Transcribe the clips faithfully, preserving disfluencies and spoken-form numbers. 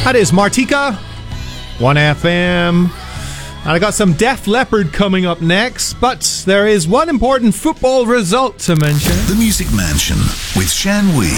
That is Martika, one F M. And I got some Def Leppard coming up next, but there is one important football result to mention. The Music Mansion with Shan Wee.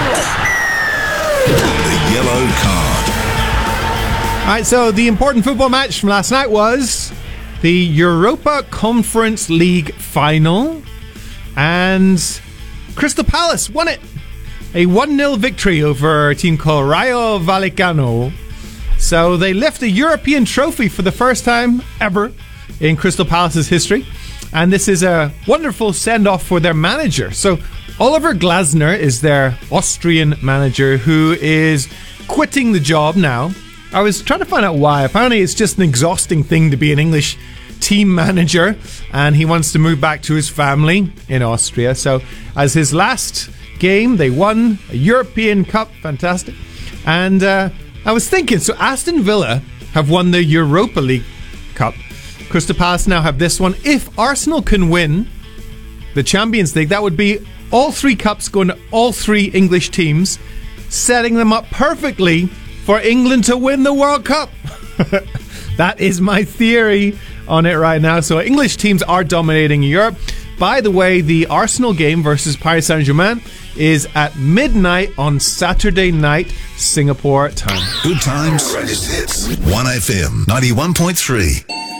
The yellow card. Alright, so the important football match from last night was the Europa Conference League final. And Crystal Palace won it. A one nil victory over a team called Rayo Vallecano. So they lift a European trophy for the first time ever in Crystal Palace's history. And this is a wonderful send-off for their manager. So Oliver Glasner is their Austrian manager who is quitting the job now. I was trying to find out why. Apparently it's just an exhausting thing to be an English team manager. And he wants to move back to his family in Austria. So as his last game, they won a European Cup. Fantastic. And uh, I was thinking, so Aston Villa have won the Europa League Cup. Crystal Palace now have this one. If Arsenal can win the Champions League, that would be all three cups going to all three English teams, setting them up perfectly for England to win the World Cup. That is my theory on it right now. So English teams are dominating Europe. By the way, the Arsenal game versus Paris Saint-Germain is at midnight on Saturday night, Singapore time. Good times, greatest hits. one F M ninety-one point three.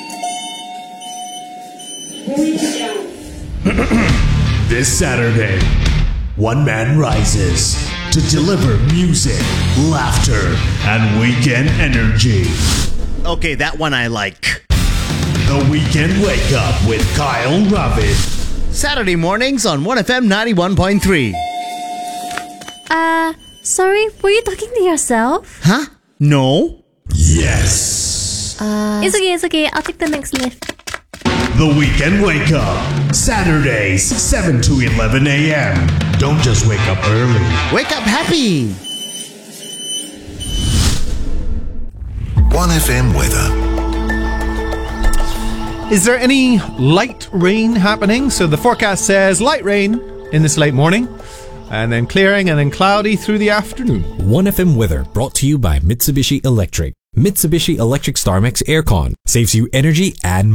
This Saturday, one man rises to deliver music, laughter, and weekend energy. Okay, that one I like. The Weekend Wake Up with Kyle Ravid. Saturday mornings on one F M ninety-one point three. Uh, sorry, were you talking to yourself? Huh? No? Yes. Uh, it's okay, it's okay. I'll take the next lift. The Weekend Wake Up. Saturdays, seven to eleven a.m. Don't just wake up early. Wake up happy. one F M weather. Is there any light rain happening? So the forecast says light rain in this late morning, and then clearing and then cloudy through the afternoon. one F M weather brought to you by Mitsubishi Electric. Mitsubishi Electric Star Max Aircon saves you energy and